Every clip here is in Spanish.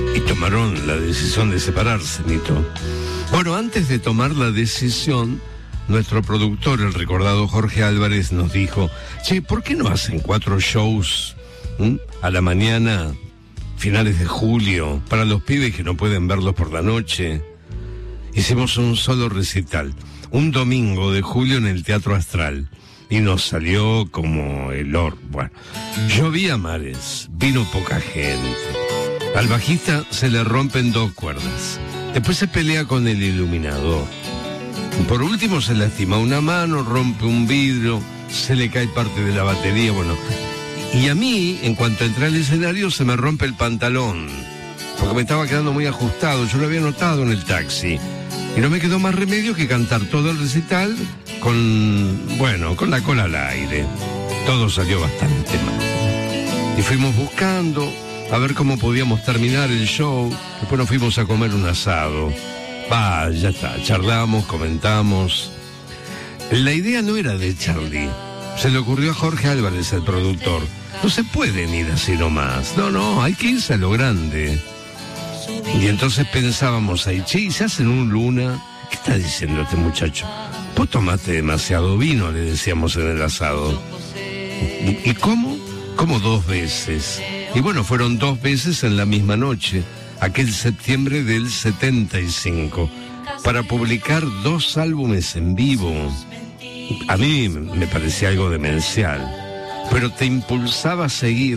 Y tomaron la decisión de separarse, Nito. Bueno, antes de tomar la decisión, nuestro productor, el recordado Jorge Álvarez, nos dijo: che, ¿por qué no hacen 4 shows a la mañana, finales de julio, para los pibes que no pueden verlos por la noche? Hicimos un solo recital, un domingo de julio en el Teatro Astral, y nos salió como el or. Bueno, llovía mares, vino poca gente. Al bajista se le rompen 2 cuerdas. Después se pelea con el iluminador. Por último se lastima una mano, rompe un vidrio, se le cae parte de la batería. Bueno, y a mí, en cuanto entré al escenario, se me rompe el pantalón, porque me estaba quedando muy ajustado. Yo lo había notado en el taxi. Y no me quedó más remedio que cantar todo el recital con la cola al aire. Todo salió bastante mal. Y fuimos buscando a ver cómo podíamos terminar el show. Después nos fuimos a comer un asado. Ya está, charlamos, comentamos. La idea no era de Charlie. Se le ocurrió a Jorge Álvarez, el productor. No se pueden ir así nomás. No, hay que irse a lo grande. Y entonces pensábamos ahí, che, ¿y se hacen un Luna? ¿Qué está diciendo este muchacho? Vos tomaste demasiado vino, le decíamos en el asado. ¿Y cómo? Como 2 veces. Y bueno, fueron 2 veces en la misma noche, aquel septiembre del 75, para publicar 2 álbumes en vivo. A mí me parecía algo demencial, pero te impulsaba a seguir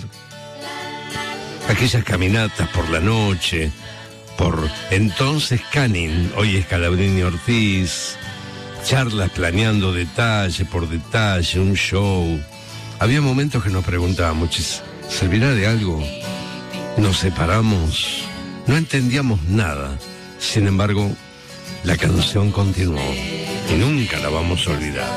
aquellas caminatas por la noche, por entonces Canning, hoy es Scalabrini Ortiz, charlas planeando detalle por detalle, un show. Había momentos que nos preguntábamos, ¿servirá de algo? Nos separamos, no entendíamos nada. Sin embargo, la canción continuó y nunca la vamos a olvidar.